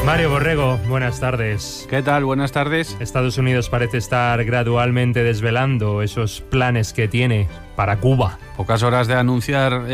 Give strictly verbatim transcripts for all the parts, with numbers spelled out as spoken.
Mario Borrego, buenas tardes. ¿Qué tal? Buenas tardes. Estados Unidos parece estar gradualmente desvelando esos planes que tiene para Cuba. Pocas horas de anunciar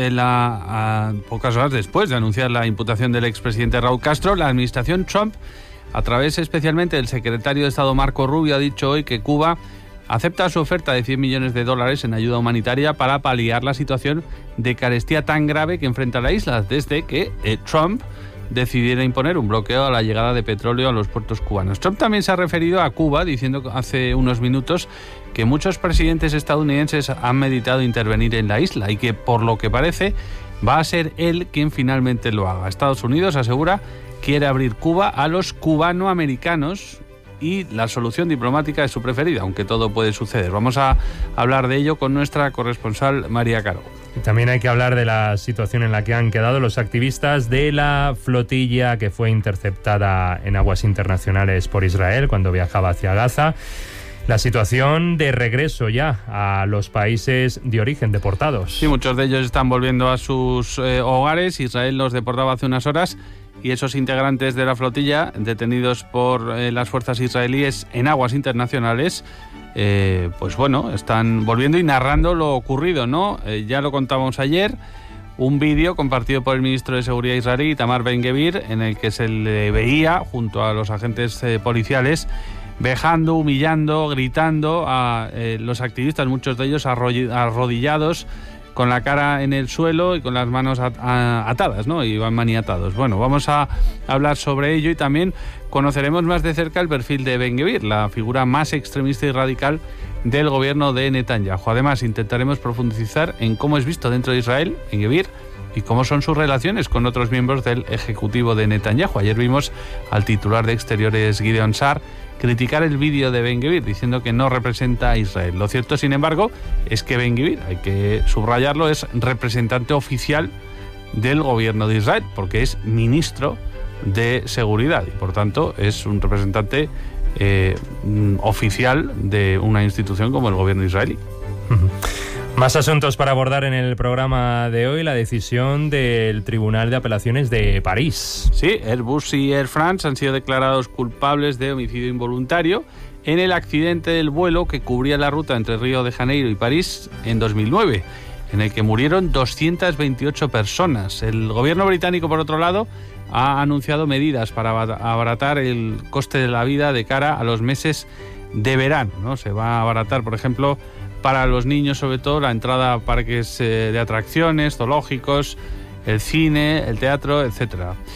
la, a, pocas horas después de anunciar la imputación del expresidente Raúl Castro, la administración Trump, a través especialmente del secretario de Estado Marco Rubio, ha dicho hoy que Cuba acepta su oferta de cien millones de dólares en ayuda humanitaria para paliar la situación de carestía tan grave que enfrenta la isla desde que eh, Trump decidiera imponer un bloqueo a la llegada de petróleo a los puertos cubanos. Trump también se ha referido a Cuba, diciendo hace unos minutos que muchos presidentes estadounidenses han meditado intervenir en la isla y que, por lo que parece, va a ser él quien finalmente lo haga. Estados Unidos, asegura, quiere abrir Cuba a los cubanoamericanos y la solución diplomática es su preferida, aunque todo puede suceder. Vamos a hablar de ello con nuestra corresponsal María Caro. Y también hay que hablar de la situación en la que han quedado los activistas de la flotilla que fue interceptada en aguas internacionales por Israel cuando viajaba hacia Gaza. La situación de regreso ya a los países de origen deportados. Sí, muchos de ellos están volviendo a sus eh, hogares. Israel los deportaba hace unas horas y esos integrantes de la flotilla, detenidos por eh, las fuerzas israelíes en aguas internacionales, eh, pues bueno, están volviendo y narrando lo ocurrido, ¿no? Eh, ya lo contábamos ayer, un vídeo compartido por el ministro de Seguridad israelí, Itamar Ben-Gvir, en el que se le veía junto a los agentes eh, policiales vejando, humillando, gritando a eh, los activistas, muchos de ellos arrodillados, con la cara en el suelo y con las manos atadas, ¿no? Y van maniatados. Bueno, vamos a hablar sobre ello y también conoceremos más de cerca el perfil de Ben-Gvir, la figura más extremista y radical del gobierno de Netanyahu. Además, intentaremos profundizar en cómo es visto dentro de Israel Ben-Gvir y cómo son sus relaciones con otros miembros del ejecutivo de Netanyahu. Ayer vimos al titular de Exteriores, Gideon Sa'ar, criticar el vídeo de Ben-Gvir diciendo que no representa a Israel. Lo cierto, sin embargo, es que Ben-Gvir, hay que subrayarlo, es representante oficial del gobierno de Israel, porque es ministro de Seguridad y, por tanto, es un representante eh, oficial de una institución como el gobierno israelí. Uh-huh. Más asuntos para abordar en el programa de hoy. La decisión del Tribunal de Apelaciones de París. Sí, Airbus y Air France han sido declarados culpables de homicidio involuntario en el accidente del vuelo que cubría la ruta entre Río de Janeiro y París en dos mil nueve, en el que murieron doscientas veintiocho personas. El gobierno británico, por otro lado, ha anunciado medidas para abaratar el coste de la vida de cara a los meses de verano, ¿no? Se va a abaratar, por ejemplo, para los niños, sobre todo, la entrada a parques eh, de atracciones, zoológicos, el cine, el teatro, etcétera.